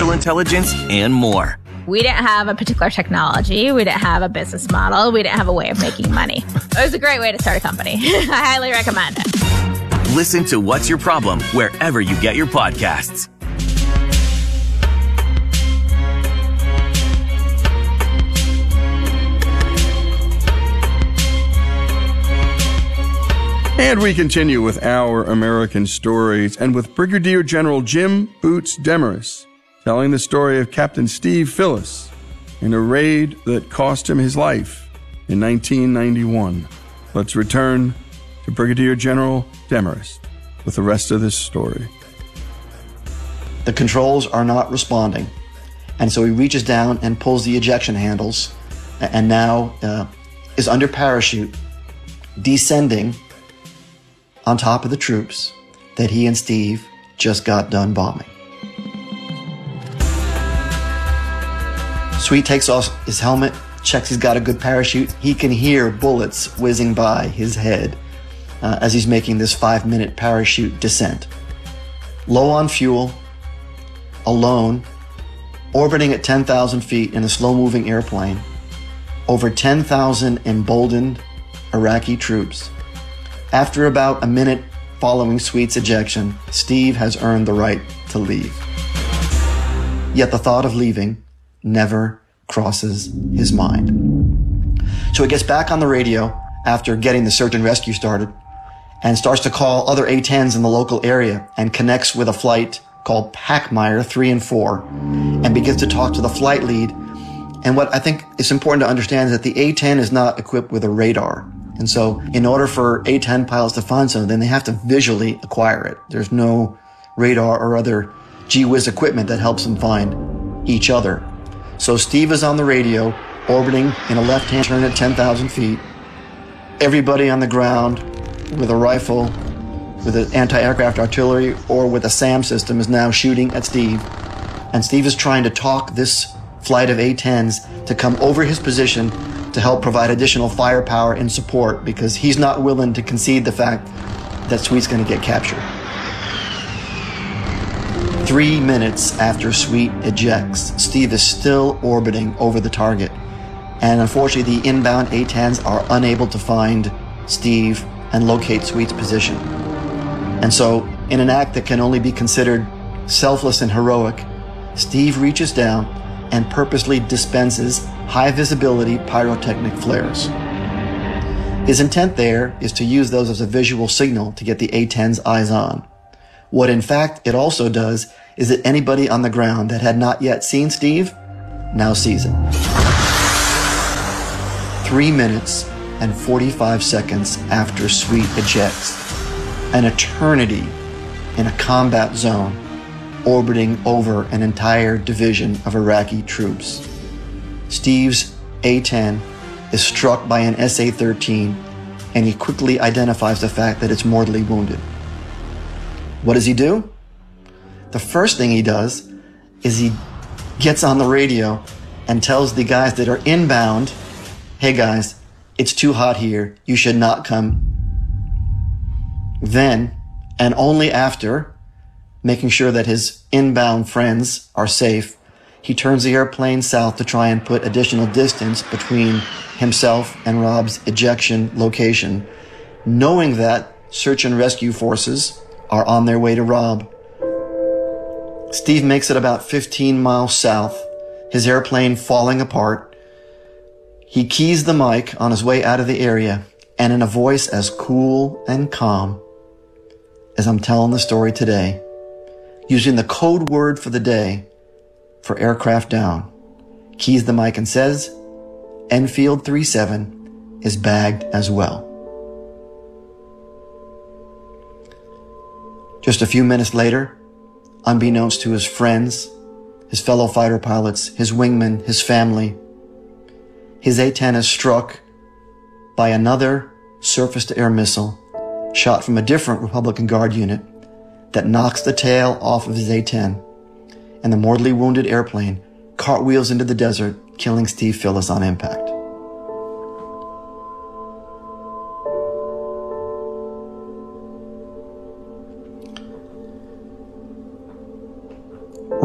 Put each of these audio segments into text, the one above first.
artificial intelligence, and more. We didn't have a particular technology. We didn't have a business model. We didn't have a way of making money. It was a great way to start a company. I highly recommend it. Listen to What's Your Problem wherever you get your podcasts. And we continue with Our American Stories, and with Brigadier General Jim Boots Demarest telling the story of Captain Steve Phillis in a raid that cost him his life in 1991. Let's return to Brigadier General Demarest with the rest of this story. The controls are not responding, and so he reaches down and pulls the ejection handles, and now is under parachute, descending on top of the troops that he and Steve just got done bombing. Sweet takes off his helmet, checks he's got a good parachute. He can hear bullets whizzing by his head as he's making this 5-minute parachute descent. Low on fuel, alone, orbiting at 10,000 feet in a slow-moving airplane, over 10,000 emboldened Iraqi troops. After about a minute following Sweet's ejection, Steve has earned the right to leave. Yet the thought of leaving never crosses his mind. So he gets back on the radio after getting the search and rescue started and starts to call other A-10s in the local area and connects with a flight called Packmeyer 3 and 4 and begins to talk to the flight lead. And what I think is important to understand is that the A-10 is not equipped with a radar. And so in order for A-10 pilots to find something, then they have to visually acquire it. There's no radar or other gee-whiz equipment that helps them find each other. So Steve is on the radio, orbiting in a left-hand turn at 10,000 feet. Everybody on the ground with a rifle, with an anti-aircraft artillery, or with a SAM system is now shooting at Steve. And Steve is trying to talk this flight of A-10s to come over his position to help provide additional firepower and support, because he's not willing to concede the fact that Sweet's going to get captured. 3 minutes after Sweet ejects, Steve is still orbiting over the target. And unfortunately, the inbound A-10s are unable to find Steve and locate Sweet's position. And so, in an act that can only be considered selfless and heroic, Steve reaches down and purposely dispenses high-visibility pyrotechnic flares. His intent there is to use those as a visual signal to get the A-10's eyes on. What in fact it also does is that anybody on the ground that had not yet seen Steve now sees him. 3 minutes and 45 seconds after Sweet ejects, an eternity in a combat zone orbiting over an entire division of Iraqi troops. Steve's A-10 is struck by an SA-13, and he quickly identifies the fact that it's mortally wounded. What does he do? The first thing he does is he gets on the radio and tells the guys that are inbound, hey guys, it's too hot here, you should not come. Then, and only after, making sure that his inbound friends are safe, he turns the airplane south to try and put additional distance between himself and Rob's ejection location, knowing that search and rescue forces are on their way to Rob. Steve makes it about 15 miles south, his airplane falling apart. He keys the mic on his way out of the area, and in a voice as cool and calm as I'm telling the story today, using the code word for the day for aircraft down, keys the mic and says, Enfield 37 is bagged as well. Just a few minutes later, unbeknownst to his friends, his fellow fighter pilots, his wingmen, his family, his A-10 is struck by another surface-to-air missile shot from a different Republican Guard unit that knocks the tail off of his A-10, and the mortally wounded airplane cartwheels into the desert, killing Steve Phillis on impact.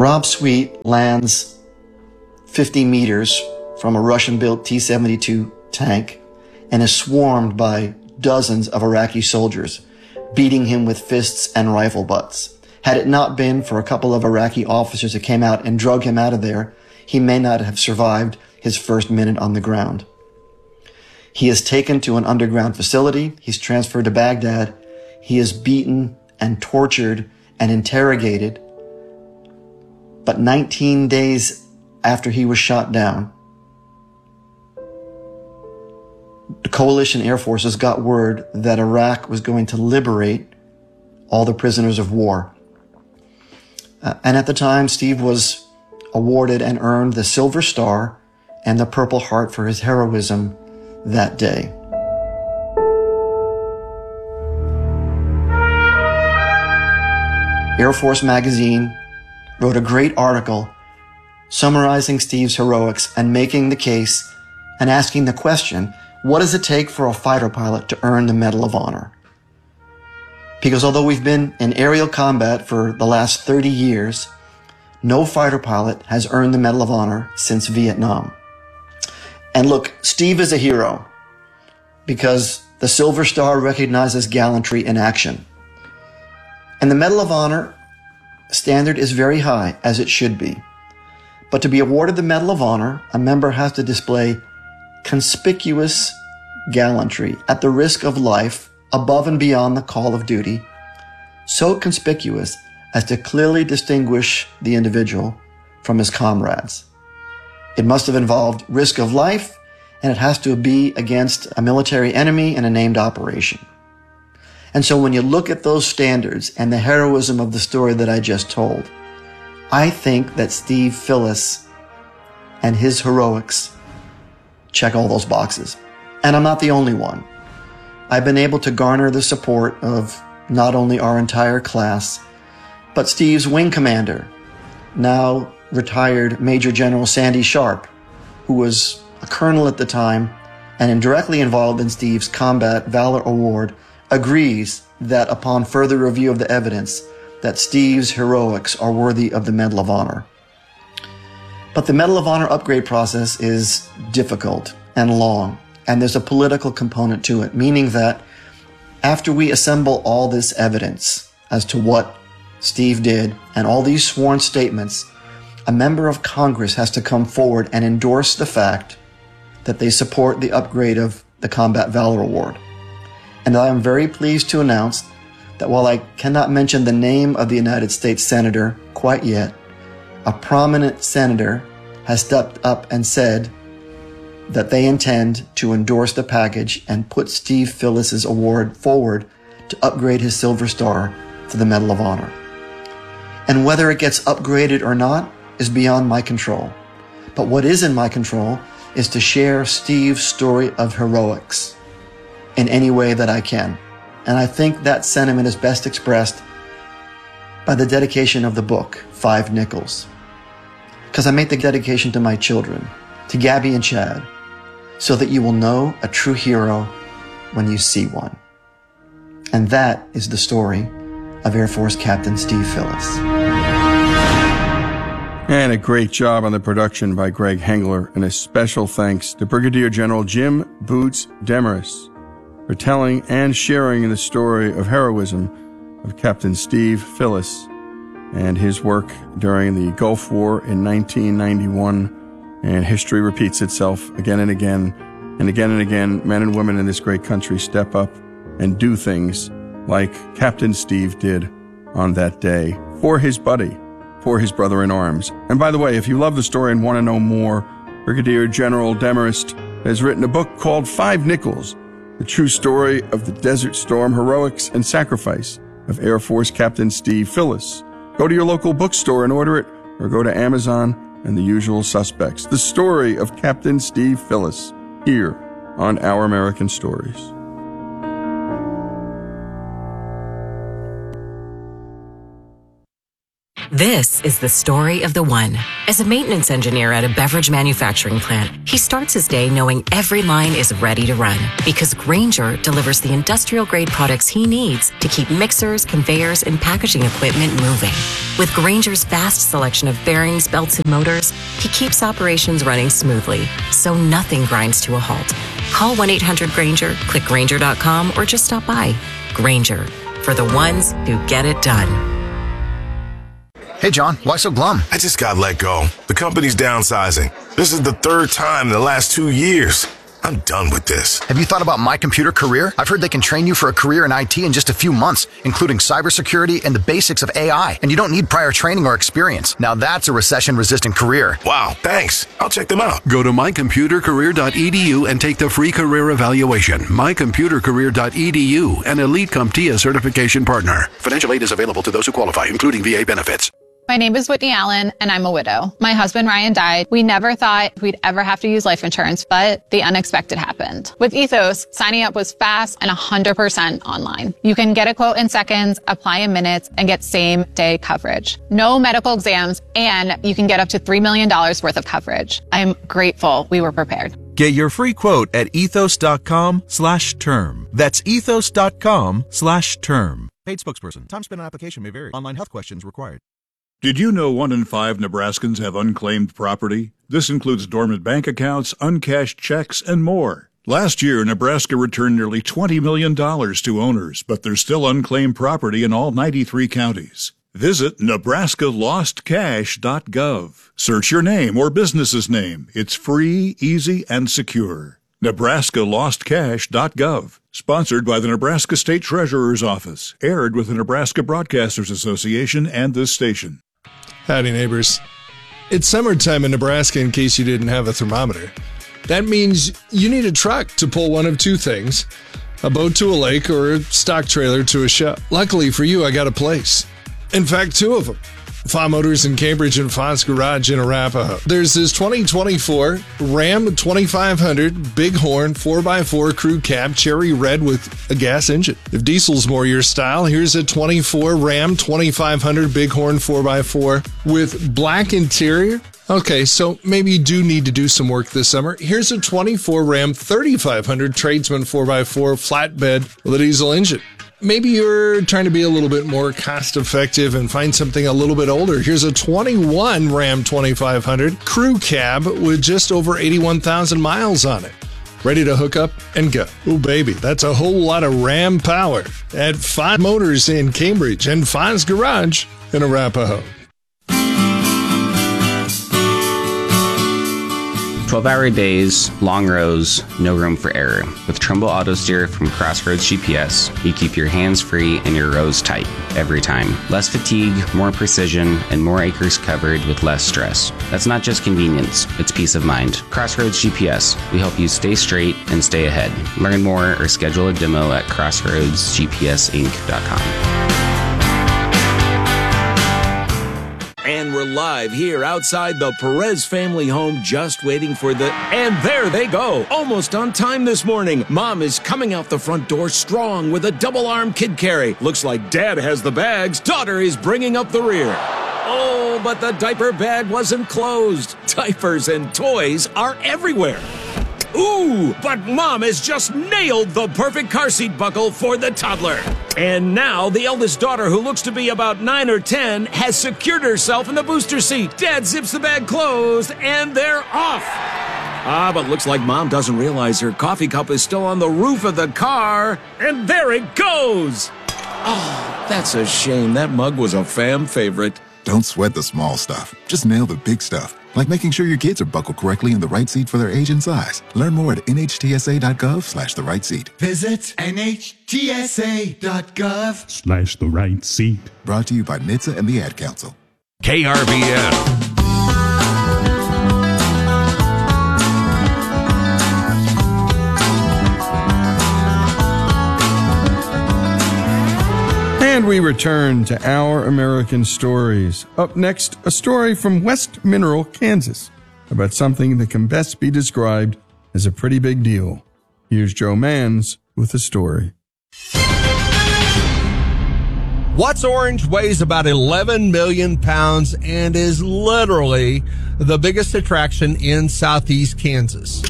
Rob Sweet lands 50 meters from a Russian-built T-72 tank and is swarmed by dozens of Iraqi soldiers, beating him with fists and rifle butts. Had it not been for a couple of Iraqi officers that came out and drug him out of there, he may not have survived his first minute on the ground. He is taken to an underground facility. He's transferred to Baghdad. He is beaten and tortured and interrogated. But 19 days after he was shot down, the coalition air forces got word that Iraq was going to liberate all the prisoners of war. And at the time, Steve was awarded and earned the Silver Star and the Purple Heart for his heroism that day. Air Force Magazine wrote a great article summarizing Steve's heroics and making the case and asking the question, what does it take for a fighter pilot to earn the Medal of Honor? Because although we've been in aerial combat for the last 30 years, no fighter pilot has earned the Medal of Honor since Vietnam. And look, Steve is a hero because the Silver Star recognizes gallantry in action. And the Medal of Honor standard is very high, as it should be. But to be awarded the Medal of Honor, a member has to display conspicuous gallantry at the risk of life above and beyond the call of duty, so conspicuous as to clearly distinguish the individual from his comrades. It must have involved risk of life, and it has to be against a military enemy in a named operation. And so when you look at those standards and the heroism of the story that I just told, I think that Steve Phillis and his heroics check all those boxes. And I'm not the only one. I've been able to garner the support of not only our entire class, but Steve's wing commander, now retired Major General Sandy Sharp, who was a colonel at the time and indirectly involved in Steve's Combat Valor Award, agrees that upon further review of the evidence, that Steve's heroics are worthy of the Medal of Honor. But the Medal of Honor upgrade process is difficult and long, and there's a political component to it, meaning that after we assemble all this evidence as to what Steve did and all these sworn statements, a member of Congress has to come forward and endorse the fact that they support the upgrade of the Combat Valor Award. And I am very pleased to announce that while I cannot mention the name of the United States Senator quite yet, a prominent senator has stepped up and said that they intend to endorse the package and put Steve Phillis's award forward to upgrade his Silver Star to the Medal of Honor. And whether it gets upgraded or not is beyond my control. But what is in my control is to share Steve's story of heroics in any way that I can. And I think that sentiment is best expressed by the dedication of the book, 5 Nickels. Because I make the dedication to my children, to Gabby and Chad, so that you will know a true hero when you see one. And that is the story of Air Force Captain Steve Phillis. And a great job on the production by Greg Hengler, and a special thanks to Brigadier General Jim Boots Demarest for telling and sharing the story of heroism of Captain Steve Phillis and his work during the Gulf War in 1991. And history repeats itself again and again and again and again. Men and women in this great country step up and do things like Captain Steve did on that day for his buddy, for his brother in arms. And by the way, if you love the story and want to know more, Brigadier General Demarest has written a book called 5 Nickels, the true story of the Desert Storm heroics and sacrifice of Air Force Captain Steve Phillis. Go to your local bookstore and order it, or go to Amazon and the usual suspects. The story of Captain Steve Phillis, here on Our American Stories. This is the story of the one. As a maintenance engineer at a beverage manufacturing plant, he starts his day knowing every line is ready to run because Grainger delivers the industrial-grade products he needs to keep mixers, conveyors, and packaging equipment moving. With Grainger's vast selection of bearings, belts, and motors, he keeps operations running smoothly, so nothing grinds to a halt. Call 1-800-GRAINGER, click Grainger.com, or just stop by. Grainger, for the ones who get it done. Hey, John, why so glum? I just got let go. The company's downsizing. This is the third time in the last 2 years. I'm done with this. Have you thought about My Computer Career? I've heard they can train you for a career in IT in just a few months, including cybersecurity and the basics of AI. And you don't need prior training or experience. Now that's a recession-resistant career. Wow, thanks. I'll check them out. Go to mycomputercareer.edu and take the free career evaluation. mycomputercareer.edu, an Elite CompTIA certification partner. Financial aid is available to those who qualify, including VA benefits. My name is Whitney Allen, and I'm a widow. My husband, Ryan, died. We never thought we'd ever have to use life insurance, but the unexpected happened. With Ethos, signing up was fast and 100% online. You can get a quote in seconds, apply in minutes, and get same-day coverage. No medical exams, and you can get up to $3 million worth of coverage. I'm grateful we were prepared. Get your free quote at ethos.com/term. That's ethos.com/term. Paid spokesperson. Time spent on application may vary. Online health questions required. Did you know 1 in 5 Nebraskans have unclaimed property? This includes dormant bank accounts, uncashed checks, and more. Last year, Nebraska returned nearly $20 million to owners, but there's still unclaimed property in all 93 counties. Visit nebraskalostcash.gov. Search your name or business's name. It's free, easy, and secure. nebraskalostcash.gov. Sponsored by the Nebraska State Treasurer's Office. Aired with the Nebraska Broadcasters Association and this station. Howdy, neighbors. It's summertime in Nebraska, in case you didn't have a thermometer. That means you need a truck to pull one of two things: a boat to a lake or a stock trailer to a show. Luckily for you, I got a place. In fact, 2 of them. Fa Motors in Cambridge and Fa's Garage in Arapahoe. There's this 2024 Ram 2500 Bighorn 4x4 crew cab, cherry red with a gas engine. If diesel's more your style, here's a 24 Ram 2500 Bighorn 4x4 with black interior. Okay, so maybe you do need to do some work this summer. Here's a 24 Ram 3500 Tradesman 4x4 flatbed with a diesel engine. Maybe you're trying to be a little bit more cost effective and find something a little bit older. Here's a 21 Ram 2500 crew cab with just over 81,000 miles on it. Ready to hook up and go. Oh, baby, that's a whole lot of Ram power at Fa Motors in Cambridge and Fa's Garage in Arapahoe. 12-hour days, long rows, no room for error. With Trumbull Auto Steer from Crossroads GPS, you keep your hands free and your rows tight every time. Less fatigue, more precision, and more acres covered with less stress. That's not just convenience, it's peace of mind. Crossroads GPS, we help you stay straight and stay ahead. Learn more or schedule a demo at crossroadsgpsinc.com. And we're live here outside the Perez family home, just waiting for the... And there they go! Almost on time this morning. Mom is coming out the front door strong with a double-arm kid carry. Looks like Dad has the bags. Daughter is bringing up the rear. Oh, but the diaper bag wasn't closed. Diapers and toys are everywhere. Ooh, but Mom has just nailed the perfect car seat buckle for the toddler. And now the eldest daughter, who looks to be about 9 or 10, has secured herself in the booster seat. Dad zips the bag closed, and they're off. But looks like Mom doesn't realize her coffee cup is still on the roof of the car. And there it goes. Oh, that's a shame. That mug was a fam favorite. Don't sweat the small stuff. Just nail the big stuff. Like making sure your kids are buckled correctly in the right seat for their age and size. Learn more at nhtsa.gov/the right seat. Visit nhtsa.gov/the right seat. Brought to you by NHTSA and the Ad Council. KRVN. And we return to Our American Stories. Up next, a story from West Mineral, Kansas, about something that can best be described as a pretty big deal. Here's Joe Mans with the story. What's Orange weighs about 11 million pounds and is literally the biggest attraction in southeast Kansas.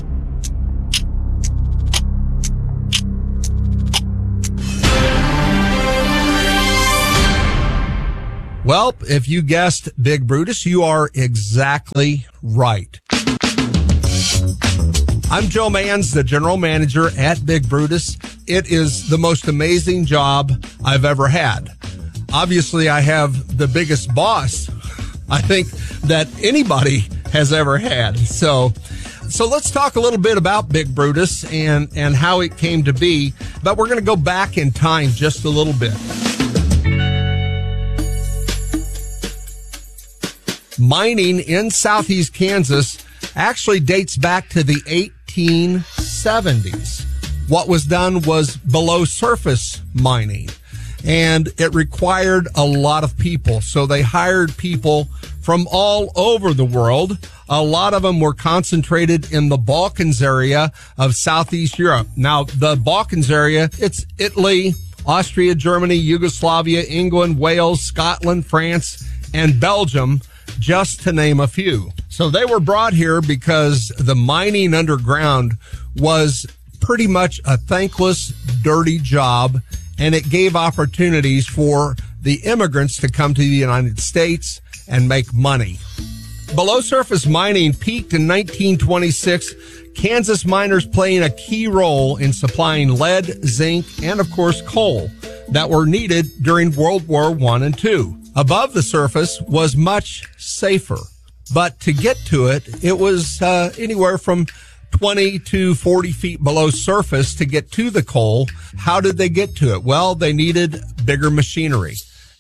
Well, if you guessed Big Brutus, you are exactly right. I'm Joe Manns, the general manager at Big Brutus. It is the most amazing job I've ever had. Obviously, I have the biggest boss, I think, that anybody has ever had. So let's talk a little bit about Big Brutus and how it came to be. But we're going to go back in time just a little bit. Mining in southeast Kansas actually dates back to the 1870s. What was done was below surface mining, and it required a lot of people. So they hired people from all over the world. A lot of them were concentrated in the Balkans area of Southeast Europe. Now, the Balkans area, it's Italy, Austria, Germany, Yugoslavia, England, Wales, Scotland, France, and Belgium, just to name a few. So they were brought here because the mining underground was pretty much a thankless, dirty job, and it gave opportunities for the immigrants to come to the United States and make money. Below surface mining peaked in 1926, Kansas miners playing a key role in supplying lead, zinc, and of course coal that were needed during World War I and II. Above the surface was much safer, but to get to it, it was anywhere from 20 to 40 feet below surface to get to the coal. How did they get to it? Well, they needed bigger machinery.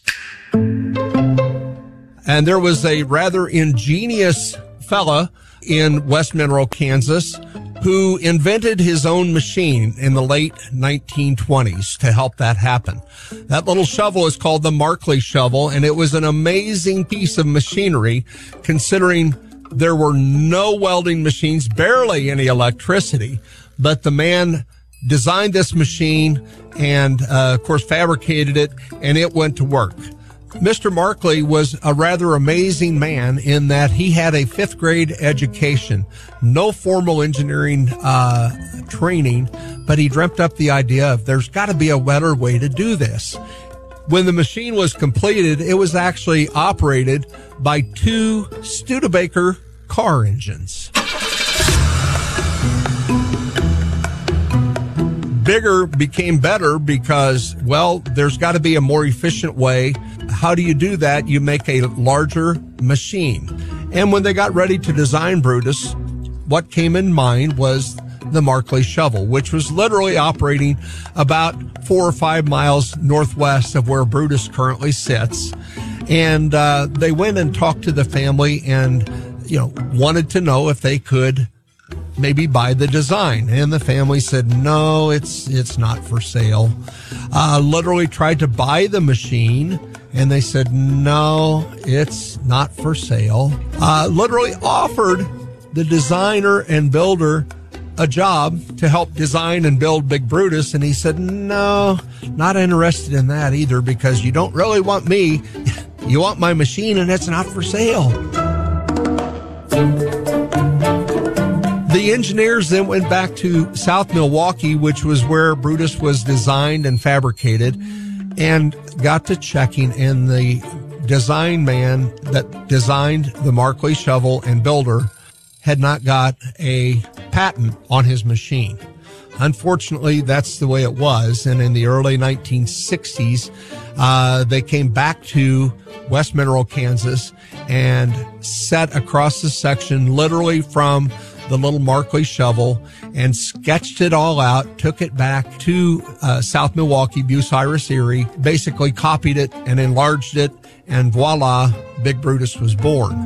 And there was a rather ingenious fella in West Mineral, Kansas, who invented his own machine in the late 1920s to help that happen. That little shovel is called the Markley shovel, and it was an amazing piece of machinery considering there were no welding machines, barely any electricity, but the man designed this machine and, of course, fabricated it, and it went to work. Mr. Markley was a rather amazing man in that he had a 5th grade education, no formal engineering training, but he dreamt up the idea of there's got to be a better way to do this. When the machine was completed, it was actually operated by 2 Studebaker car engines. Bigger became better because, well, there's got to be a more efficient way. How do you do that? You make a larger machine. And when they got ready to design Brutus, what came in mind was the Markley shovel, which was literally operating about 4 or 5 miles northwest of where Brutus currently sits. And they went and talked to the family and, wanted to know if they could maybe buy the design. And the family said, no, it's not for sale. Literally tried to buy the machine, and they said, no, it's not for sale. Literally offered the designer and builder a job to help design and build Big Brutus, and he said, no, not interested in that either, because you don't really want me. You want my machine, and it's not for sale. The engineers then went back to South Milwaukee, which was where Brutus was designed and fabricated, and got to checking, and the design man that designed the Markley shovel and builder had not got a patent on his machine. Unfortunately, that's the way it was, and in the early 1960s, they came back to West Mineral, Kansas, and set across the section literally from the little Markley shovel and sketched it all out, took it back to South Milwaukee, Bucyrus, Erie, basically copied it and enlarged it, and voila, Big Brutus was born.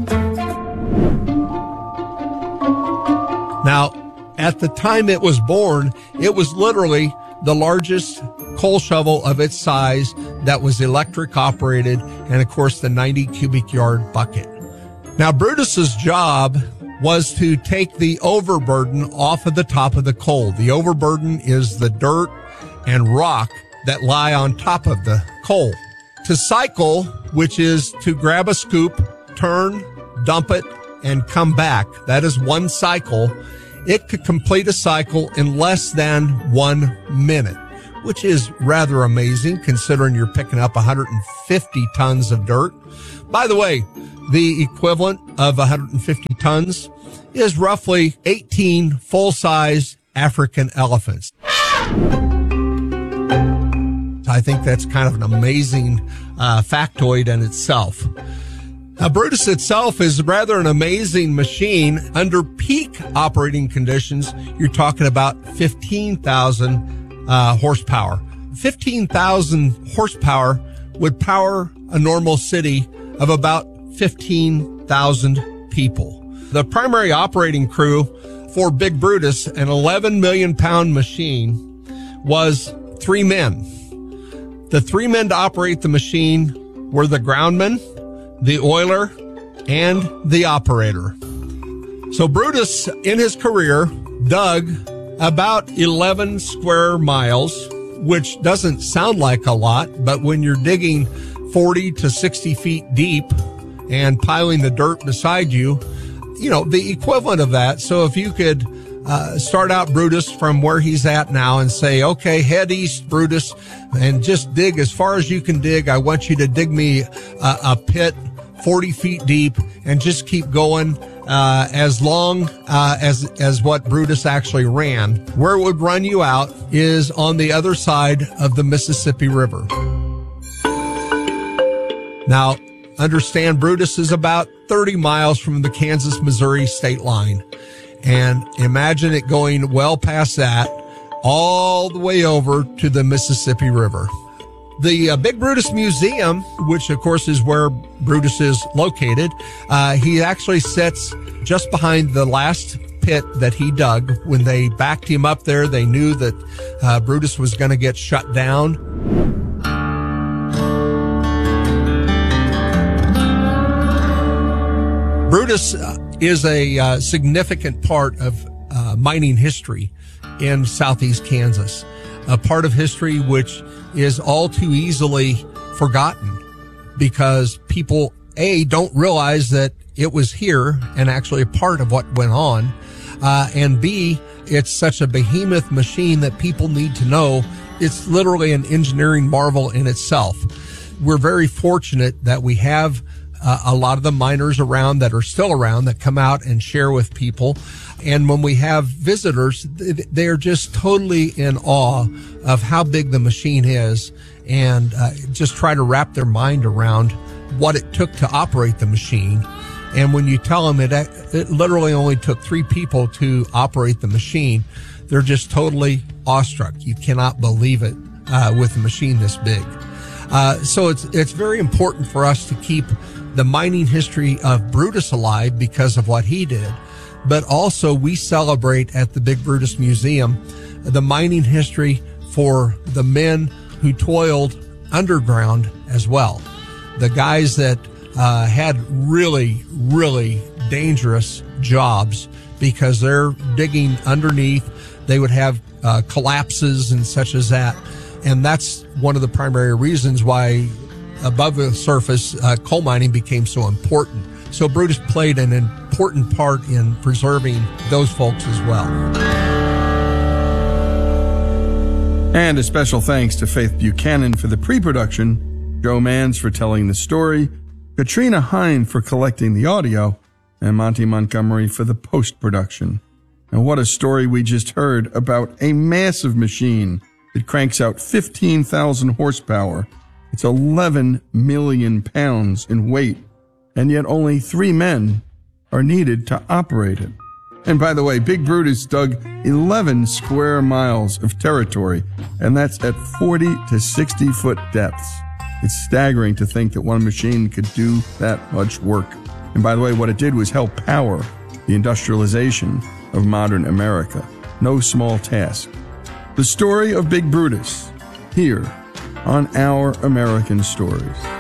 Now, at the time it was born, it was literally the largest coal shovel of its size that was electric operated, and of course the 90 cubic yard bucket. Now, Brutus's job was to take the overburden off of the top of the coal. The overburden is the dirt and rock that lie on top of the coal. To cycle, which is to grab a scoop, turn, dump it, and come back. That is one cycle. It could complete a cycle in less than 1 minute, which is rather amazing considering you're picking up 150 tons of dirt. By the way, the equivalent of 150 tons is roughly 18 full-size African elephants. I think that's kind of an amazing factoid in itself. Now, Brutus itself is rather an amazing machine. Under peak operating conditions, you're talking about 15,000 horsepower. 15,000 horsepower would power a normal city of about 15,000 people. The primary operating crew for Big Brutus, an 11 million pound machine, was 3 men. The 3 men to operate the machine were the groundman, the oiler, and the operator. So Brutus, in his career, dug about 11 square miles, which doesn't sound like a lot, but when you're digging 40 to 60 feet deep and piling the dirt beside you, you know, the equivalent of that. So if you could start out Brutus from where he's at now and say, okay, head east, Brutus, and just dig as far as you can dig. I want you to dig me a pit 40 feet deep and just keep going as long as what Brutus actually ran. Where it would run you out is on the other side of the Mississippi River. Now, understand Brutus is about 30 miles from the Kansas-Missouri state line. And imagine it going well past that, all the way over to the Mississippi River. The Big Brutus Museum, which of course is where Brutus is located, he actually sits just behind the last pit that he dug. When they backed him up there, they knew that Brutus was going to get shut down. Brutus is a significant part of mining history in southeast Kansas, a part of history which is all too easily forgotten because people, A, don't realize that it was here and actually a part of what went on, and B, it's such a behemoth machine that people need to know it's literally an engineering marvel in itself. We're very fortunate that we have a lot of the miners around that are still around that come out and share with people. And when we have visitors, they're just totally in awe of how big the machine is and just try to wrap their mind around what it took to operate the machine. And when you tell them it literally only took 3 people to operate the machine, they're just totally awestruck. You cannot believe it with a machine this big. So it's very important for us to keep the mining history of Brutus alive because of what he did. But also we celebrate at the Big Brutus Museum the mining history for the men who toiled underground as well. The guys that had really, really dangerous jobs because they're digging underneath. They would have collapses and such as that. And that's one of the primary reasons why above the surface coal mining became so important. So Brutus played an important part in preserving those folks as well. And a special thanks to Faith Buchanan for the pre-production, Joe Mans for telling the story, Katrina Hine for collecting the audio, and Monty Montgomery for the post-production. And what a story we just heard about a massive machine that cranks out 15,000 horsepower. It's 11 million pounds in weight, and yet only 3 men are needed to operate it. And by the way, Big Brutus dug 11 square miles of territory, and that's at 40 to 60 foot depths. It's staggering to think that one machine could do that much work. And by the way, what it did was help power the industrialization of modern America. No small task. The story of Big Brutus, here on Our American Stories.